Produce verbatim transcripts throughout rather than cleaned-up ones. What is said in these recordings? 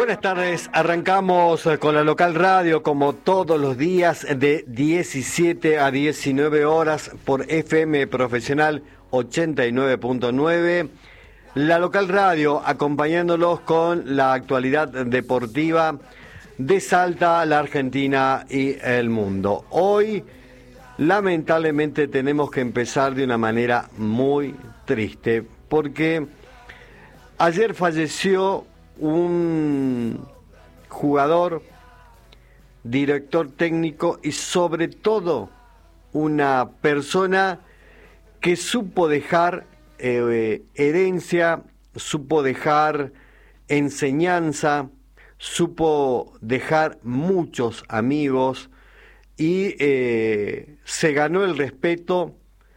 Buenas tardes, arrancamos con la local radio como todos los días de diecisiete a diecinueve horas por F M Profesional ochenta y nueve punto nueve. La local radio acompañándolos con la actualidad deportiva de Salta, la Argentina y el mundo. Hoy, lamentablemente, tenemos que empezar de una manera muy triste porque ayer falleció un jugador, director técnico y sobre todo una persona que supo dejar eh, herencia, supo dejar enseñanza, supo dejar muchos amigos y eh, se ganó el respeto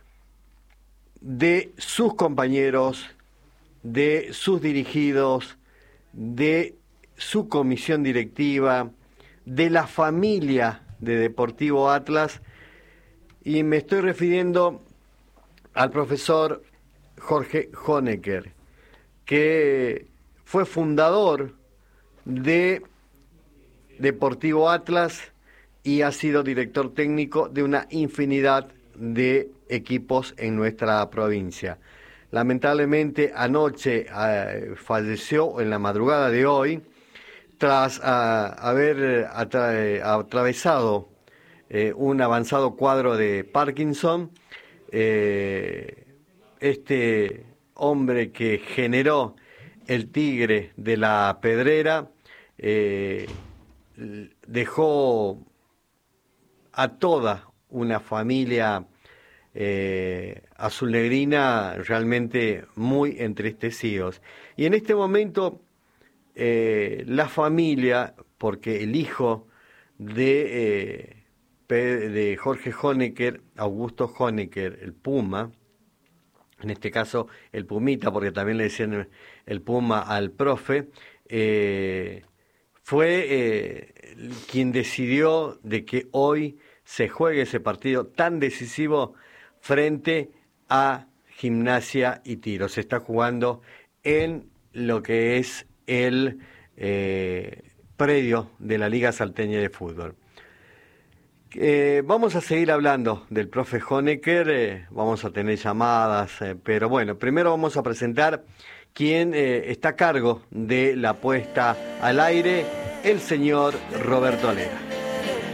de sus compañeros, de sus dirigidos, de su comisión directiva, de la familia de Deportivo Atlas, y me estoy refiriendo al profesor Jorge Honecker, que fue fundador de Deportivo Atlas y ha sido director técnico de una infinidad de equipos en nuestra provincia. Lamentablemente anoche eh, falleció en la madrugada de hoy tras uh, haber atra- atravesado eh, un avanzado cuadro de Parkinson. Eh, este hombre que generó el Tigre de la Pedrera eh, dejó a toda una familia Eh, azulnegrina realmente muy entristecidos. Y en este momento eh, la familia, porque el hijo de, eh, de Jorge Honecker, Augusto Honecker, el Puma, en este caso el Pumita, porque también le decían el Puma al profe, eh, fue eh, quien decidió de que hoy se juegue ese partido tan decisivo frente a Gimnasia y Tiro. Se está jugando en lo que es el eh, predio de la Liga Salteña de Fútbol. Eh, vamos a seguir hablando del profe Honecker, eh, vamos a tener llamadas, eh, pero bueno, primero vamos a presentar quien eh, está a cargo de la puesta al aire, el señor Roberto Alera.